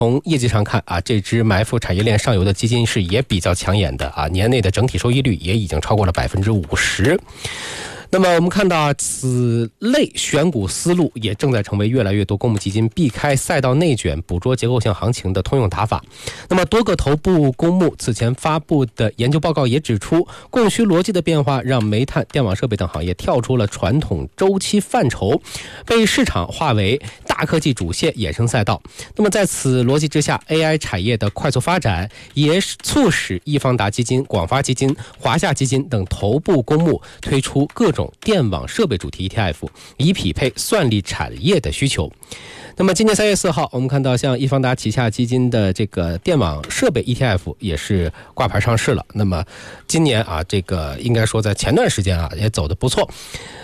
从业绩上看啊，这支埋伏产业链上游的基金是也比较抢眼的啊，年内的整体收益率也已经超过了50%。那么我们看到此类选股思路也正在成为越来越多公募基金避开赛道内卷、捕捉结构性行情的通用打法。那么多个头部公募此前发布的研究报告也指出，供需逻辑的变化让煤炭、电网设备等行业跳出了传统周期范畴，被市场化为大科技主线衍生赛道。那么在此逻辑之下， AI 产业的快速发展也促使易方达基金、广发基金、华夏基金等头部公募推出各种电网设备主题 ETF， 以匹配算力产业的需求。那么今年3月4号，我们看到像易方达旗下基金的这个电网设备 ETF 也是挂牌上市了。那么今年啊，这个应该说在前段时间啊也走得不错。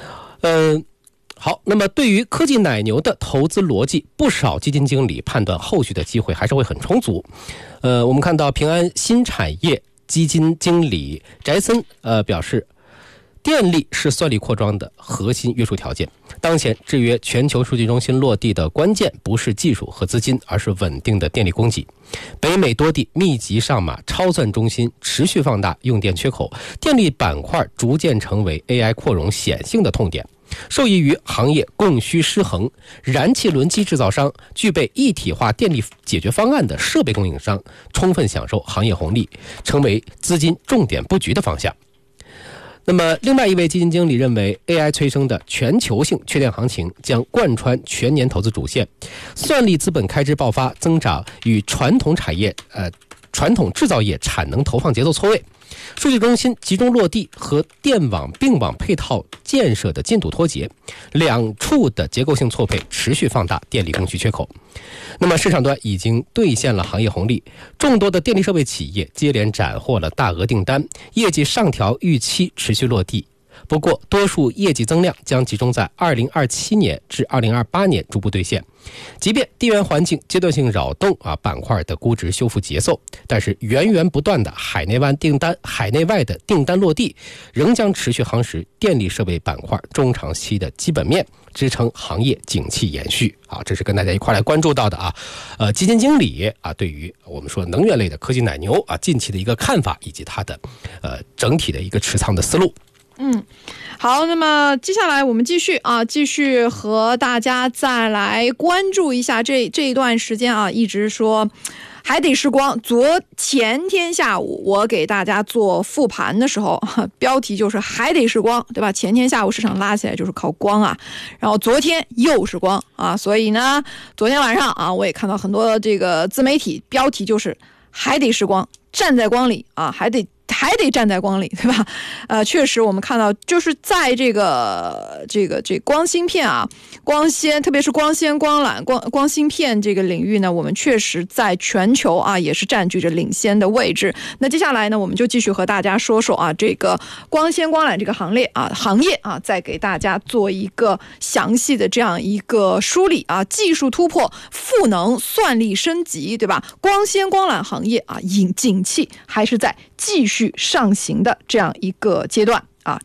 好，那么对于科技奶牛的投资逻辑，不少基金经理判断后续的机会还是会很充足。我们看到平安新产业基金经理翟森表示，电力是算力扩张的核心约束条件。当前制约全球数据中心落地的关键不是技术和资金，而是稳定的电力供给。北美多地密集上马超算中心持续放大用电缺口，电力板块逐渐成为 AI 扩容显性的痛点。受益于行业供需失衡，燃气轮机制造商、具备一体化电力解决方案的设备供应商充分享受行业红利，成为资金重点布局的方向。那么另外一位基金经理认为， AI 催生的全球性缺电行情将贯穿全年投资主线，算力资本开支爆发增长与传统制造业产能投放节奏错位，数据中心集中落地和电网并网配套建设的进度脱节，两处的结构性错配持续放大电力供需缺口。那么市场端已经兑现了行业红利，众多的电力设备企业接连斩获了大额订单，业绩上调预期持续落地。不过多数业绩增量将集中在2027年至2028年逐步兑现。即便地缘环境阶段性扰动板块的估值修复节奏，但是源源不断的海内外的订单落地，仍将持续夯实电力设备板块中长期的基本面，支撑行业景气延续。这是跟大家一块来关注到的基金经理对于我们说能源类的科技奶牛近期的一个看法，以及它的整体的一个持仓的思路。 好，那么接下来我们继续和大家再来关注一下这一段时间一直说海底时光。前天下午我给大家做复盘的时候，标题就是海底时光，对吧？前天下午市场拉起来就是靠光然后昨天又是光所以呢，昨天晚上我也看到很多这个自媒体标题就是海底时光，站在光里还得站在光里，对吧？确实我们看到就是在这光芯片光纤，特别是光纤、光缆、光芯片这个领域呢，我们确实在全球也是占据着领先的位置。那接下来呢，我们就继续和大家说说这个光纤、光缆这个行业再给大家做一个详细的这样一个梳理技术突破、赋能、算力升级，对吧？光纤、光缆行业景气还是在继续上行的这样一个阶段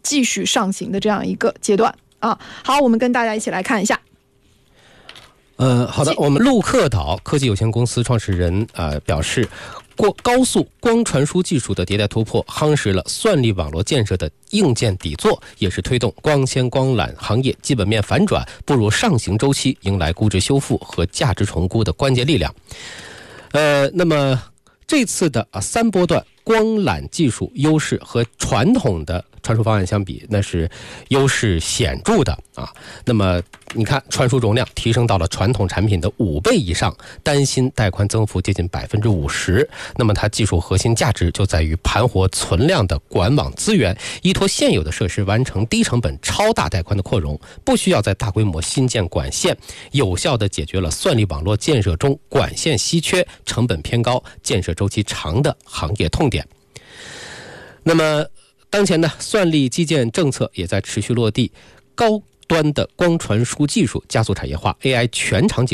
好，我们跟大家一起来看一下。 好的，我们陆克岛科技有限公司创始人表示，高速光传输技术的迭代突破，夯实了算力网络建设的硬件底座，也是推动光纤光缆行业基本面反转步入上行周期，迎来估值修复和价值重估的关键力量。那么这次的3波段光缆技术优势和传统的传输方案相比，那是优势显著的那么你看，传输容量提升到了传统产品的5倍以上，单芯带宽增幅接近50%。那么它技术核心价值就在于盘活存量的管网资源，依托现有的设施完成低成本超大带宽的扩容，不需要在大规模新建管线，有效地解决了算力网络建设中管线稀缺、成本偏高、建设周期长的行业痛点。那么当前呢，算力基建政策也在持续落地，高端的光传输技术加速产业化， AI 全场景